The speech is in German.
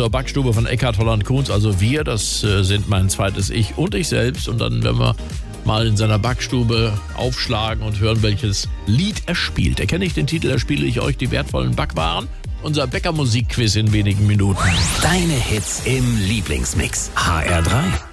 zur Backstube von Eckhard Holland-Kunz. Also wir, das sind mein zweites Ich und ich selbst. Und dann werden wir mal in seiner Backstube aufschlagen und hören, welches Lied er spielt. Erkenne ich den Titel, erspiele ich euch die wertvollen Backwaren. Unser Bäckermusikquiz in wenigen Minuten. Deine Hits im Lieblingsmix. HR3.